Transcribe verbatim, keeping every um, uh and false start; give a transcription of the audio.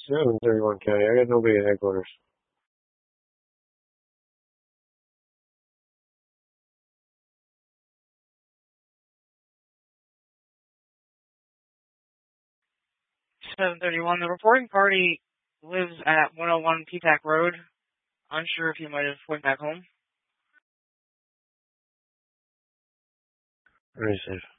seven thirty-one County. I got nobody at headquarters. seven thirty-one. The reporting party lives at one oh one P-Pack Road. Unsure if he might have went back home. Very safe.